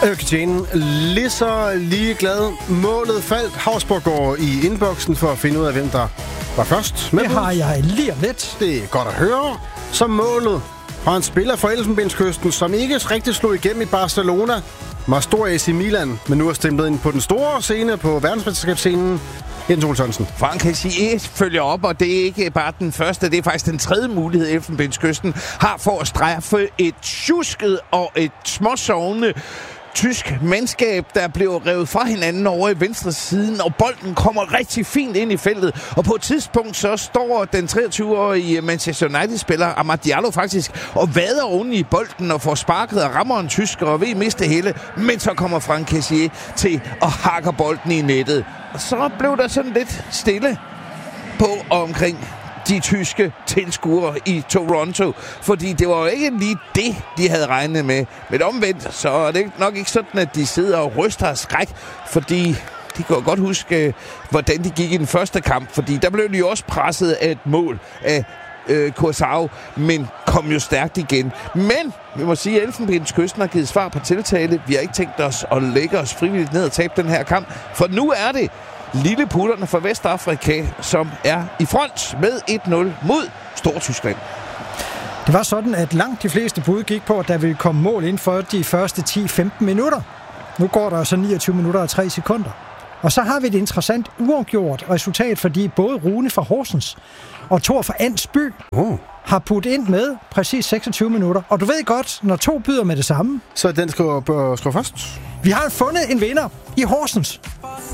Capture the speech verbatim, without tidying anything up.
Øketjen, lige så ligeglad. Målet faldt. Havsborg går i inboxen for at finde ud af, hvem der var først. Det har jeg lige om lidt. Det er godt at høre. Så målet fra en spiller fra Elfenbenskysten, som ikke rigtig slog igennem i Barcelona, var stor A C Milan, men nu er stemplet ind på den store scene på verdensmesterskabsscenen. Jens Olsson. Frank Kessié følger op, og det er ikke bare den første, det er faktisk den tredje mulighed, Elfenbenskysten har for at straffe et tjusket og et småsovende tysk mandskab, der blev revet fra hinanden over i venstre siden, og bolden kommer rigtig fint ind i feltet. Og på et tidspunkt så står den treogtyve-årige Manchester United-spiller Amad Diallo faktisk og vader oven i bolden og får sparket og rammer en tysker og ved miste hele. Men så kommer Frank Kessié til at hakke bolden i nettet. Og så blev der sådan lidt stille på og omkring de tyske tilskuere i Toronto, fordi det var jo ikke lige det, de havde regnet med. Men omvendt, så er det nok ikke sådan, at de sidder og ryster af skræk, fordi de kan godt huske, hvordan de gik i den første kamp, fordi der blev de jo også presset af et mål af øh, Curaçao, men kom jo stærkt igen. Men vi må sige, at Elfenbenskysten har givet svar på tiltale. Vi har ikke tænkt os at lægge os frivilligt ned og tabe den her kamp, for nu er det lilleputterne fra Vestafrika, som er i front med et nul mod Stortyskland. Det var sådan, at langt de fleste bud gik på, at der ville komme mål inden for de første ti til femten minutter. Nu går der så niogtyve minutter og tre sekunder. Og så har vi et interessant uafgjort resultat, fordi både Rune fra Horsens og Thor fra Ansby oh. har puttet ind med præcis seksogtyve minutter. Og du ved godt, når to byder med det samme. Så den skal, skal først. Vi har fundet en vinder i Horsens.